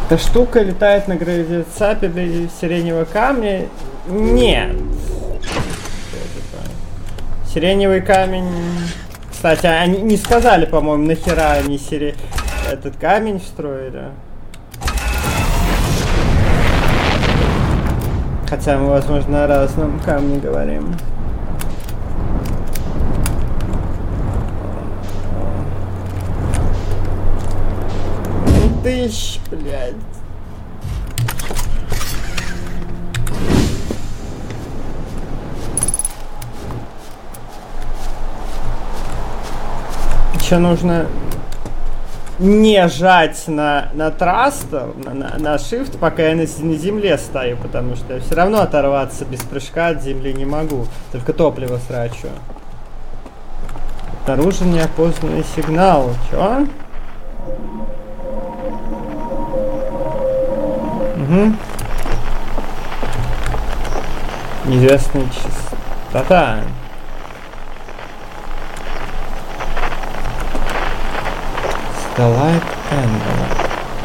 Эта штука летает на гравицапе сиреневого камня? Нет. Сиреневый камень... Кстати, они не сказали, по-моему, нахера они этот камень встроили. Хотя мы, возможно, о разном камне говорим. Тысяч, блядь. Еще нужно не жать на трастер, на shift, пока я на земле стою, потому что я все равно оторваться без прыжка от земли не могу. Только топливо срачу. Обнаружен неопознанный сигнал. Чё? Угу. Неизвестная частота. Light angle.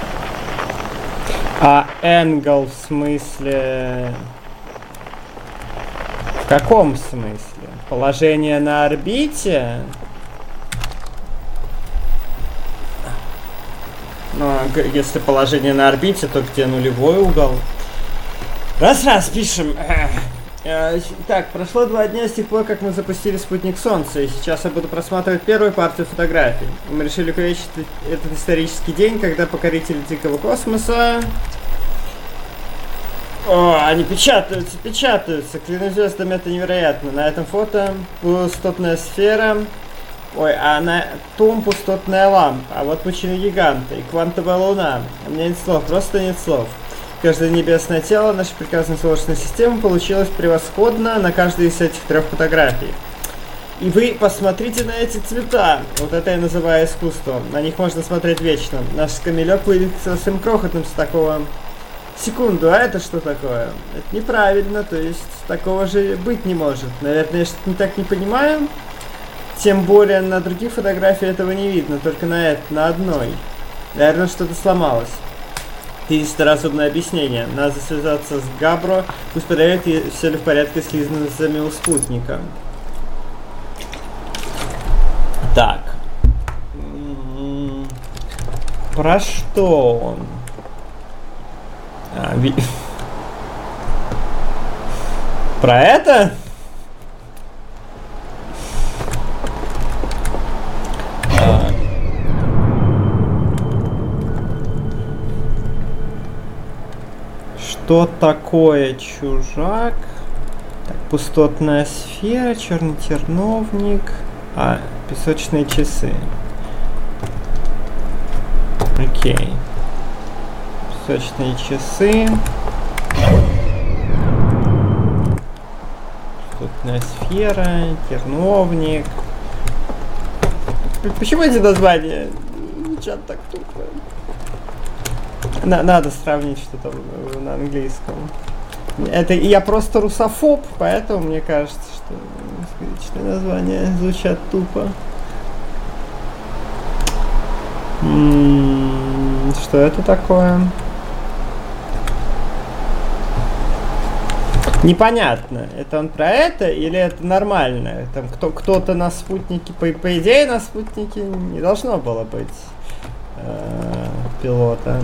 А angle в смысле... В каком смысле? Положение на орбите? Ну, если положение на орбите, то где нулевой угол? Раз, пишем. Так, прошло 2 дня с тех пор, как мы запустили спутник Солнца, и сейчас я буду просматривать первую партию фотографий. Мы решили увеличить этот исторический день, когда покорители дикого космоса... О, они печатаются. Клянусь звездами, это невероятно. На этом фото пустотная сфера. Ой, а на том пустотная лампа. А вот мужчины-гиганты и квантовая луна. У меня нет слов, просто нет слов. Каждое небесное тело нашей прекрасной Солнечной системы получилось превосходно на каждой из этих 3 фотографий. И вы посмотрите на эти цвета. Вот это я называю искусством. На них можно смотреть вечно. Наш скамелек выйдет совсем крохотным с такого... Секунду, а это что такое? Это неправильно, то есть такого же быть не может. Наверное, я что-то так не понимаю. Тем более на других фотографиях этого не видно, только на одной. Наверное, что-то сломалось. Единственное разумное объяснение. Надо связаться с Габро, пусть проверит, все ли в порядке с линзами у спутника. Так. Про что он? Про это? Что такое чужак? Так, пустотная сфера, черный терновник, песочные часы. Окей. Песочные часы. Пустотная сфера, терновник. Почему эти названия звучат так тупо? Надо сравнить что-то на английском. Это я просто русофоб, поэтому мне кажется, что русскоязычные названия звучат тупо. Что это такое? Непонятно, это он про это или это нормально? Там кто-то на спутнике, по идее на спутнике не должно было быть пилота.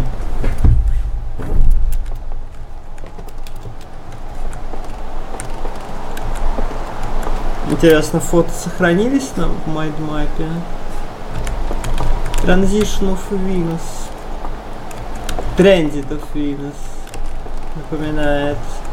Интересно, фото сохранились там в майндмапе? Transition of Venus. Transit of Venus. Напоминает.